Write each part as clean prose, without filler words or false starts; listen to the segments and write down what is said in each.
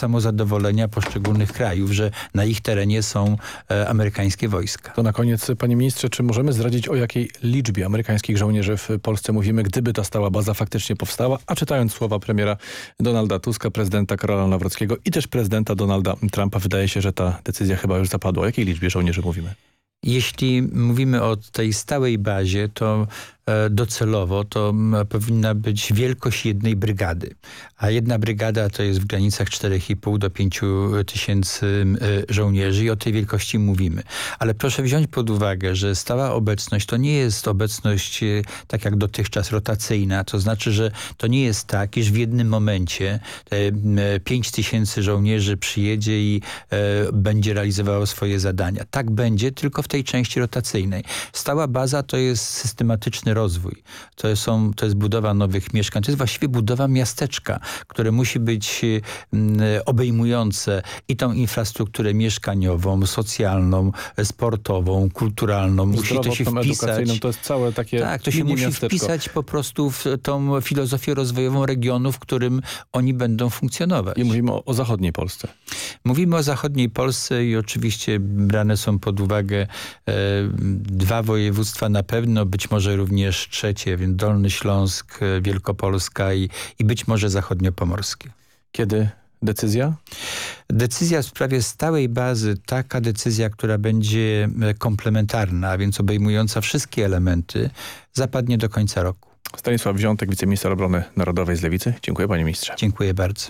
samozadowolenia poszczególnych krajów, że na ich terenie są amerykańskie wojska. To na koniec, panie ministrze, czy możemy zdradzić, o jakiej liczbie amerykańskich żołnierzy w Polsce mówimy, gdyby ta stała baza faktycznie powstała? A czytając słowa premiera Donalda Tuska, prezydenta Karola Nawrockiego i też prezydenta Donalda Trumpa, wydaje się, że ta decyzja chyba już zapadła. O jakiej liczbie żołnierzy mówimy? Jeśli mówimy o tej stałej bazie, to docelowo to powinna być wielkość jednej brygady. A jedna brygada to jest w granicach 4,5 do 5 tysięcy żołnierzy i o tej wielkości mówimy. Ale proszę wziąć pod uwagę, że stała obecność to nie jest obecność tak jak dotychczas rotacyjna. To znaczy, że to nie jest tak, iż w jednym momencie 5 tysięcy żołnierzy przyjedzie i będzie realizowało swoje zadania. Tak będzie tylko w tej części rotacyjnej. Stała baza to jest systematyczny rozwój. To jest budowa nowych mieszkań. To jest właściwie budowa miasteczka, które musi być obejmujące i tą infrastrukturę mieszkaniową, socjalną, sportową, kulturalną. Musi to się wpisać. To jest całe takie tak, to się musi miasteczko. wpisać po prostu w tą filozofię rozwojową regionu, w którym oni będą funkcjonować. I mówimy o zachodniej Polsce. Mówimy o zachodniej Polsce i oczywiście brane są pod uwagę dwa województwa na pewno, być może również trzecie, więc Dolny Śląsk, Wielkopolska i być może zachodniopomorskie. Kiedy decyzja? Decyzja w sprawie stałej bazy, taka decyzja, która będzie komplementarna, a więc obejmująca wszystkie elementy, zapadnie do końca roku. Stanisław Wziątek, wiceminister obrony narodowej z Lewicy. Dziękuję, panie ministrze. Dziękuję bardzo.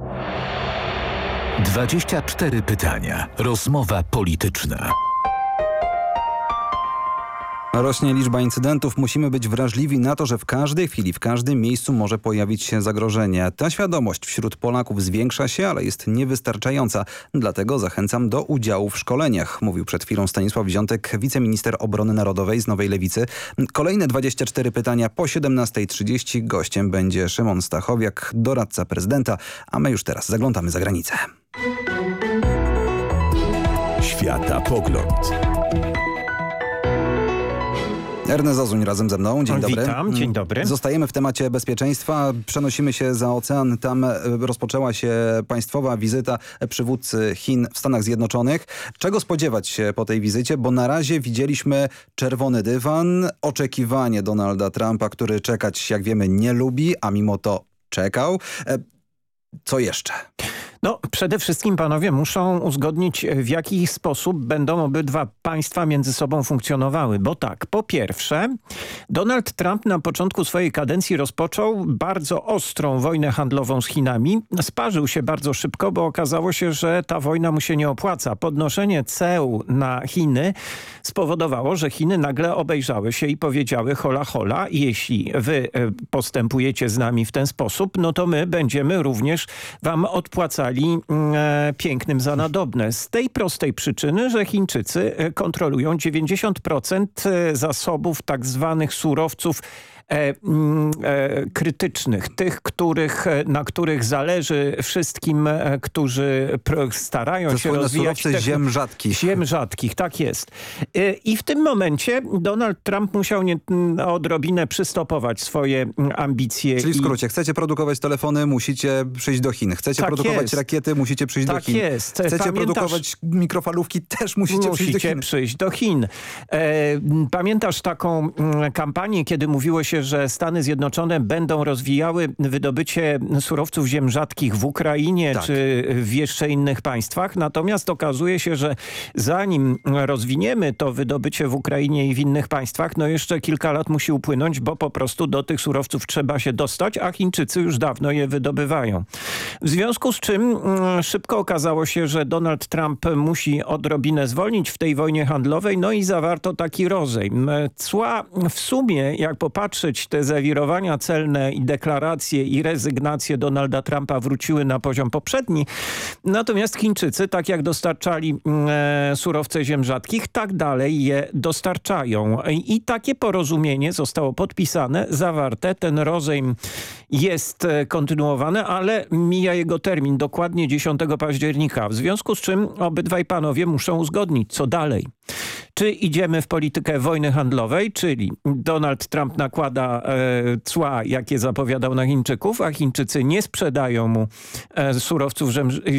24 pytania. Rozmowa polityczna. Rośnie liczba incydentów. Musimy być wrażliwi na to, że w każdej chwili, w każdym miejscu może pojawić się zagrożenie. Ta świadomość wśród Polaków zwiększa się, ale jest niewystarczająca. Dlatego zachęcam do udziału w szkoleniach, mówił przed chwilą Stanisław Wziątek, wiceminister obrony narodowej z Nowej Lewicy. Kolejne 24 pytania po 17:30. Gościem będzie Szymon Stachowiak, doradca prezydenta, a my już teraz zaglądamy za granicę. Światapogląd. Ernest Zozuń razem ze mną. Dzień dobry. Witam, dzień dobry. Zostajemy w temacie bezpieczeństwa. Przenosimy się za ocean. Tam rozpoczęła się państwowa wizyta przywódcy Chin w Stanach Zjednoczonych. Czego spodziewać się po tej wizycie? Bo na razie widzieliśmy czerwony dywan, oczekiwanie Donalda Trumpa, który czekać, jak wiemy, nie lubi, a mimo to czekał. Co jeszcze? No, przede wszystkim panowie muszą uzgodnić, w jaki sposób będą obydwa państwa między sobą funkcjonowały. Bo tak, po pierwsze, Donald Trump na początku swojej kadencji rozpoczął bardzo ostrą wojnę handlową z Chinami. Sparzył się bardzo szybko, bo okazało się, że ta wojna mu się nie opłaca. Podnoszenie ceł na Chiny spowodowało, że Chiny nagle obejrzały się i powiedziały hola hola, jeśli wy postępujecie z nami w ten sposób, no to my będziemy również wam odpłacali pięknym za nadobne. Z tej prostej przyczyny, że Chińczycy kontrolują 90% zasobów tak zwanych surowców krytycznych, tych, na których zależy wszystkim, którzy starają się rozwijać ziem rzadkich. Ziem rzadkich, tak jest. I w tym momencie Donald Trump musiał odrobinę przystopować swoje ambicje. Czyli w skrócie, chcecie produkować telefony, musicie przyjść do Chin. Chcecie produkować rakiety, musicie przyjść do Chin. Tak jest. Chcecie produkować mikrofalówki, też musicie przyjść do Chin. Pamiętasz taką kampanię, kiedy mówiło się, że Stany Zjednoczone będą rozwijały wydobycie surowców ziem rzadkich w Ukrainie czy w jeszcze innych państwach. Natomiast okazuje się, że zanim rozwiniemy to wydobycie w Ukrainie i w innych państwach, no jeszcze kilka lat musi upłynąć, bo po prostu do tych surowców trzeba się dostać, a Chińczycy już dawno je wydobywają. W związku z czym szybko okazało się, że Donald Trump musi odrobinę zwolnić w tej wojnie handlowej, no i zawarto taki rozejm. Cła w sumie, jak popatrzeć, te zawirowania celne i deklaracje i rezygnacje Donalda Trumpa wróciły na poziom poprzedni. Natomiast Chińczycy, tak jak dostarczali surowce ziem rzadkich, tak dalej je dostarczają. I takie porozumienie zostało podpisane, zawarte. Ten rozejm jest kontynuowany, ale mija jego termin, dokładnie 10 października. W związku z czym obydwaj panowie muszą uzgodnić, co dalej. Czy idziemy w politykę wojny handlowej, czyli Donald Trump nakłada cła, jakie zapowiadał na Chińczyków, a Chińczycy nie sprzedają mu surowców